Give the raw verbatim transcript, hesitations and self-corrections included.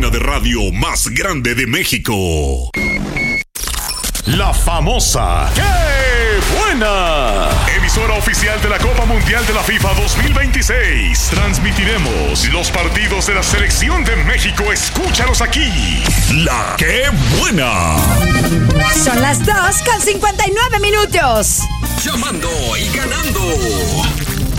de radio más grande de México. La famosa ¡Qué buena! Emisora oficial de la Copa Mundial de la FIFA dos mil veintiséis. Transmitiremos los partidos de la selección de México. Escúchalos aquí. La ¡Qué buena! Son las dos con cincuenta y nueve minutos. Llamando y ganando.